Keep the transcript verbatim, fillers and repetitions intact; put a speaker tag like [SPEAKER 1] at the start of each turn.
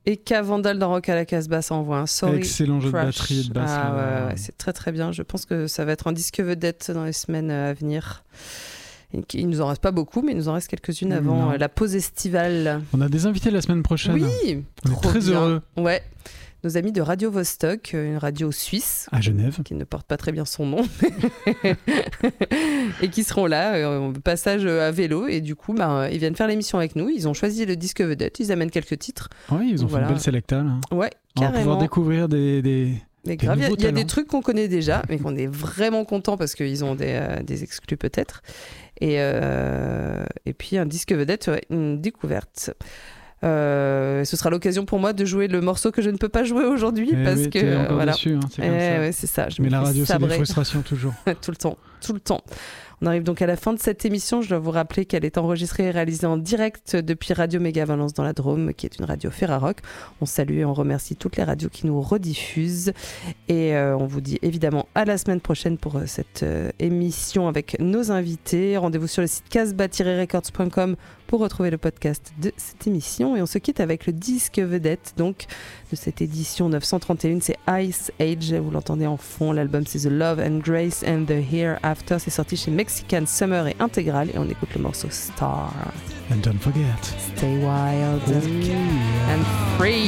[SPEAKER 1] Et K Vandal dans Rock à la Casbah, ça envoie un Sorry
[SPEAKER 2] Excellent jeu
[SPEAKER 1] Crush.
[SPEAKER 2] de batterie et de basse.
[SPEAKER 1] Ah,
[SPEAKER 2] euh,
[SPEAKER 1] ouais, ouais, c'est très très bien. Je pense que ça va être un disque vedette dans les semaines à venir. Il nous en reste pas beaucoup, mais il nous en reste quelques-unes avant
[SPEAKER 2] Non.
[SPEAKER 1] euh, la pause estivale.
[SPEAKER 2] On a des invités la semaine prochaine.
[SPEAKER 1] Oui,
[SPEAKER 2] On est
[SPEAKER 1] trop
[SPEAKER 2] très
[SPEAKER 1] bien.
[SPEAKER 2] heureux.
[SPEAKER 1] Ouais. Nos amis de Radio Vostok, une radio suisse.
[SPEAKER 2] À Genève.
[SPEAKER 1] Qui ne porte pas très bien son nom. Et qui seront là, euh, passage à vélo. Et du coup, bah, ils viennent faire l'émission avec nous. Ils ont choisi le disque vedette. Ils amènent quelques titres.
[SPEAKER 2] Oui, ils ont
[SPEAKER 1] Voilà.
[SPEAKER 2] fait une belle sélecta. Là.
[SPEAKER 1] Ouais,
[SPEAKER 2] On va
[SPEAKER 1] carrément.
[SPEAKER 2] pouvoir découvrir des... des...
[SPEAKER 1] Mais
[SPEAKER 2] Des
[SPEAKER 1] grave, il y a-
[SPEAKER 2] nouveaux
[SPEAKER 1] il y a, des
[SPEAKER 2] talents.
[SPEAKER 1] trucs qu'on connaît déjà, mais qu'on est vraiment content parce qu'ils ont des, euh, des exclus peut-être. Et, euh, et puis un disque vedette, ouais, une découverte. Euh, ce sera l'occasion pour moi de jouer le morceau que je ne peux pas jouer aujourd'hui
[SPEAKER 2] Eh
[SPEAKER 1] parce
[SPEAKER 2] oui,
[SPEAKER 1] que
[SPEAKER 2] t'es
[SPEAKER 1] euh,
[SPEAKER 2] encore
[SPEAKER 1] voilà.
[SPEAKER 2] déçu, hein, c'est
[SPEAKER 1] Eh
[SPEAKER 2] comme ça.
[SPEAKER 1] ouais, c'est ça. Je
[SPEAKER 2] Mais
[SPEAKER 1] me
[SPEAKER 2] la
[SPEAKER 1] fais
[SPEAKER 2] radio, c'est des
[SPEAKER 1] sabrer.
[SPEAKER 2] frustrations toujours.
[SPEAKER 1] tout le temps, tout le temps. On arrive donc à la fin de cette émission. Je dois vous rappeler qu'elle est enregistrée et réalisée en direct depuis Radio Méga Valence dans la Drôme, qui est une radio Ferrarock. On salue et on remercie toutes les radios qui nous rediffusent. Et euh, on vous dit évidemment à la semaine prochaine pour euh, cette euh, émission avec nos invités. Rendez-vous sur le site casbah tiret records point com pour retrouver le podcast de cette émission. Et on se quitte avec le disque vedette donc de cette édition neuf cent trente et un. C'est Ice Age. Vous l'entendez en fond. L'album c'est The Love and Grace and the Hereafter. C'est sorti chez Mexican Summer et Intégral. Et on écoute le morceau Star.
[SPEAKER 2] And don't forget.
[SPEAKER 1] Stay wild and, and free.